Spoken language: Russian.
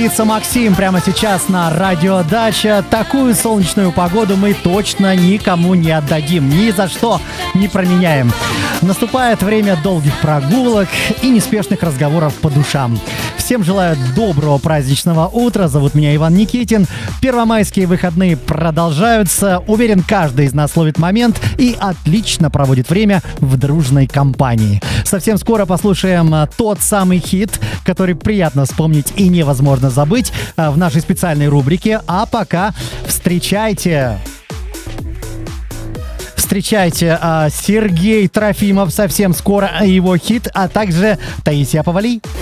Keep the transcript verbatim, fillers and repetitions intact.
певица Максим прямо сейчас на Радио Дача. Такую солнечную погоду мы точно никому не отдадим. Ни за что не променяем. Наступает время долгих прогулок и неспешных разговоров по душам. Всем желаю доброго праздничного утра. Зовут меня Иван Никитин. Первомайские выходные продолжаются. Уверен, каждый из нас ловит момент и отлично проводит время в дружной компании. Совсем скоро послушаем тот самый хит, который приятно вспомнить и невозможно забыть в нашей специальной рубрике. А пока встречайте... Встречайте, Сергей Трофимов совсем скоро, его хит, а также Таисия Повалий.